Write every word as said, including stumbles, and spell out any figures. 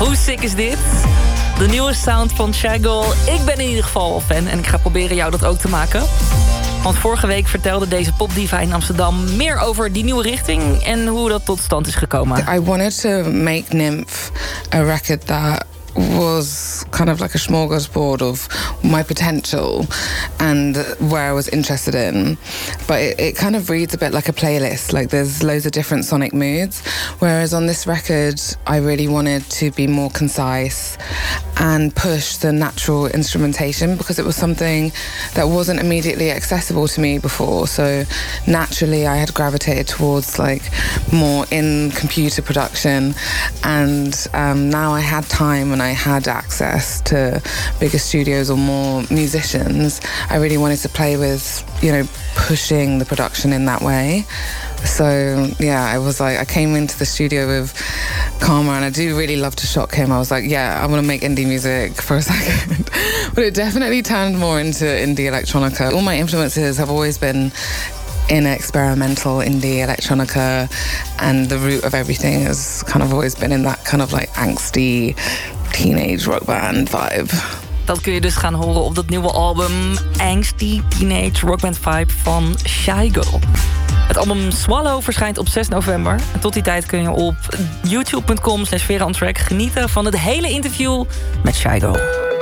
Hoe sick is dit? De nieuwe sound van Shy Girl. Ik ben in ieder geval fan en ik ga proberen jou dat ook te maken. Want vorige week vertelde deze popdiva in Amsterdam meer over die nieuwe richting en hoe dat tot stand is gekomen. I wanted to make Nymph a record that was kind of like a smorgasbord of my potential and where I was interested in. But it, it kind of reads a bit like a playlist, like there's loads of different sonic moods. Whereas on this record, I really wanted to be more concise and push the natural instrumentation because it was something that wasn't immediately accessible to me before. So naturally I had gravitated towards like more in computer production, and um, now I had time and I had access to bigger studios or more musicians. I really wanted to play with, you know, pushing the production in that way. So yeah, I was like, I came into the studio with Karma, and I do really love to shock him. I was like, yeah, I want to make indie music for a second. But it definitely turned more into indie electronica. All my influences have always been in experimental indie electronica, and the root of everything has kind of always been in that kind of like angsty teenage rock band vibe. Dat kun je dus gaan horen op dat nieuwe album Angsty Teenage Rock Band Vibe van Shy Girl. Het album Swallow verschijnt op zes november. En tot die tijd kun je op youtube punt com slash Vera on Track genieten van het hele interview met Shy Girl.